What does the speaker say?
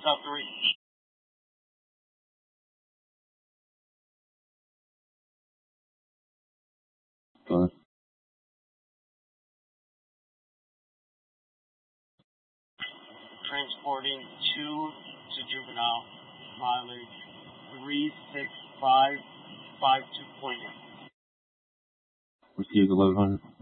South 3. Go ahead. Transporting 2 to juvenile, mileage 36552.8. Receive 1100.